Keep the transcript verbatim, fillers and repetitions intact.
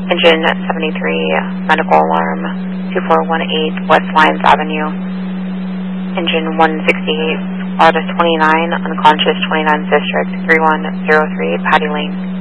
Engine seventy-three, medical alarm, two four one eight West Lyons Avenue. Engine one sixty-eight, Auto twenty-nine, unconscious twenty-ninth District, three one zero three, Patty Lane.